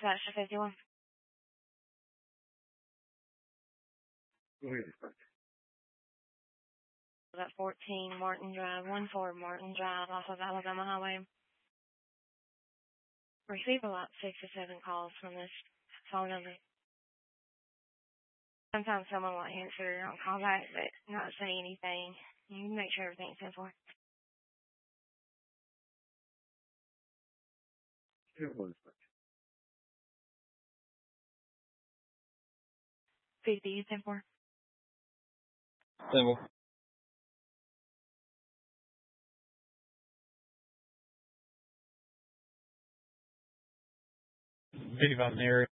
That's 51. Go ahead. That 14 Martin Drive, 14 Martin Drive off of Alabama Highway. Receive about 6 or 7 calls from this phone number. Sometimes someone will answer on callback but not say anything. You can make sure everything's in for. 50 is in for. Symbol. 55 in the area.